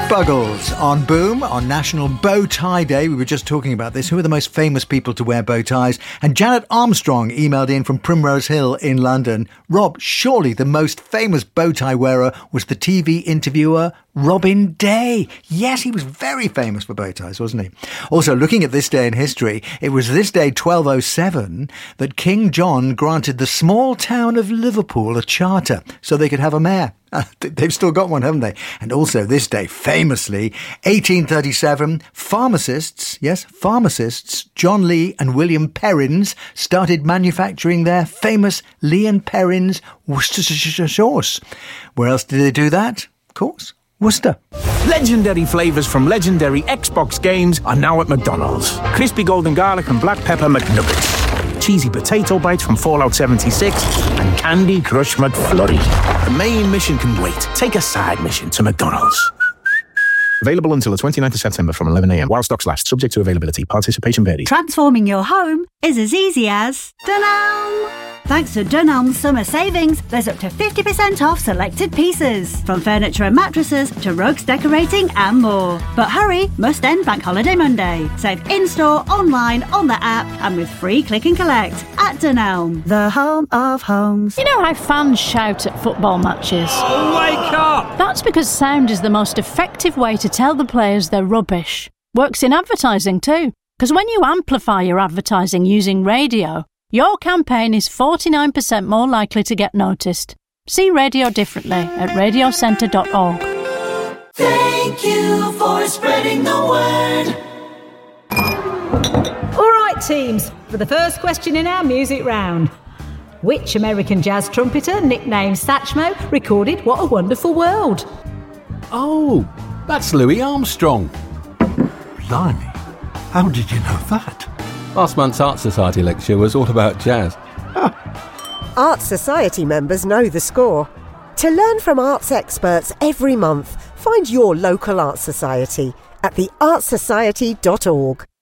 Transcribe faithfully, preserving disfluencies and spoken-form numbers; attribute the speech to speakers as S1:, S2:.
S1: Buggles on Boom on National Bow Tie Day. We were just talking about this. Who are the most famous people to wear bow ties? And Janet Armstrong emailed in from Primrose Hill in London. Rob, surely the most famous bow tie wearer was the T V interviewer Robin Day. Yes, he was very famous for bow ties, wasn't he? Also, looking at this day in history, it was this day, twelve oh seven, that King John granted the small town of Liverpool a charter so they could have a mayor. Uh, they've still got one, haven't they? And also this day, famously, eighteen thirty-seven, pharmacists, yes, pharmacists, John Lee and William Perrins started manufacturing their famous Lee and Perrins Worcestershire sauce. Where else did they do that? Of course, Worcester.
S2: Legendary flavours from legendary Xbox games are now at McDonald's. Crispy golden garlic and black pepper McNuggets. Cheesy potato bites from Fallout seventy-six and Candy Crush McFlurry. The main mission can wait. Take a side mission to McDonald's. Available until the twenty-ninth of September from eleven a m while stocks last, subject to availability. Participation varies.
S3: Transforming your home is as easy as Dunelm. Thanks to Dunelm's summer savings, there's up to fifty percent off selected pieces, from furniture and mattresses to rugs, decorating and more. But hurry, must end Bank Holiday Monday. Save in-store, online, on the app and with free click and collect at Dunelm, the home of homes.
S4: You know how fans shout at football matches?
S5: Oh, wake up!
S4: That's because sound is the most effective way to tell the players they're rubbish. Works in advertising too, because when you amplify your advertising using radio, your campaign is forty-nine percent more likely to get noticed. See radio differently at radio centre dot org.
S6: Thank you for spreading the word.
S7: All right, teams, for the first question in our music round. Which American jazz trumpeter, nicknamed Satchmo, recorded What a Wonderful World?
S5: Oh, that's Louis Armstrong.
S8: Blimey, how did you know that?
S5: Last month's Art Society lecture was all about jazz.
S9: Art Society members know the score. To learn from arts experts every month, find your local Art Society at the art society dot org.